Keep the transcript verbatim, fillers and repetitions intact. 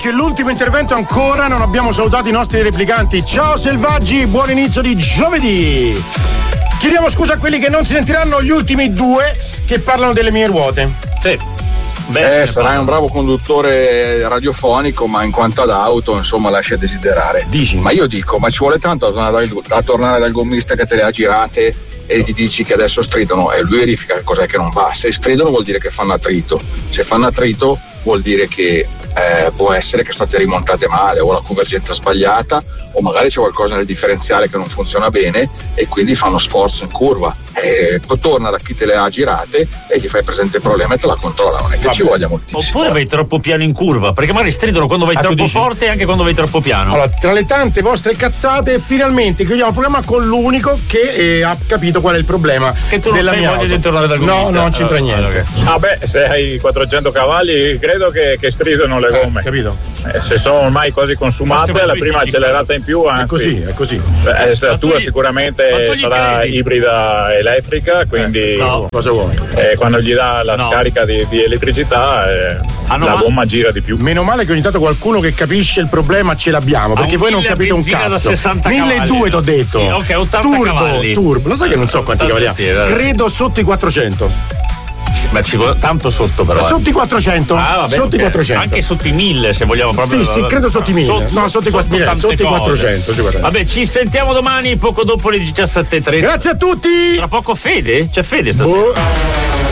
che l'ultimo intervento ancora non abbiamo salutato i nostri replicanti. Ciao selvaggi, buon inizio di giovedì. Chiediamo scusa a quelli che non si sentiranno gli ultimi due che parlano delle mie ruote. Sì. Beh, eh, sarai un bravo conduttore radiofonico, ma in quanto ad auto, insomma, lascia a desiderare. Dici? Ma io dico, ma ci vuole tanto a tornare dal, a tornare dal gommista che te le ha girate e gli dici che adesso stridono, e lui verifica che cos'è che non va. Se stridono vuol dire che fanno attrito, se fanno attrito vuol dire che eh, può essere che state rimontate male, o la convergenza sbagliata, o magari c'è qualcosa nel differenziale che non funziona bene e quindi fanno sforzo in curva. E poi torna da chi te le ha girate e gli fai presente il problema e te la controlla, non è che Vabbè. ci voglia moltissimo. Oppure vai troppo piano in curva, perché magari stridono quando vai ah, troppo forte e anche quando vai troppo piano. Allora, tra le tante vostre cazzate, finalmente chiudiamo il programma con l'unico che eh, ha capito qual è il problema. Che tu non della sei mia voglia auto. di tornare dal gommista. No, no, non c'entra allora, niente. Okay. Ah beh, se hai quattrocento cavalli credo che, che stridono le gomme. Eh, capito? Eh, se sono ormai quasi consumate, la prima accelerata in più, anzi. È così, è così. Eh, la tua sicuramente sarà credi? ibrida elettrica, quindi eh, no. cosa vuoi? Eh, quando gli dà la no. scarica di, di elettricità eh, la mal- gomma gira di più. Meno male che ogni tanto qualcuno che capisce il problema ce l'abbiamo, perché voi non capite un cazzo. milleduecento t'ho detto. Sì, ok, ottanta turbo, cavalli. Turbo, lo sai che non so quanti cavalli ha? Sì, credo sotto i quattrocento. Ma ci vuole tanto sotto però. Eh. Sotto i quattrocento. Ah, vabbè, sotto okay. i quattrocento. Anche sotto i mille se vogliamo proprio. Sì, sì, credo sotto i mille. Sotto, no, sotto, sotto, i, sotto, sotto i quattrocento. Vabbè, ci sentiamo domani poco dopo le diciassette e trenta. Grazie a tutti. Tra poco Fede? C'è Fede stasera. Boh.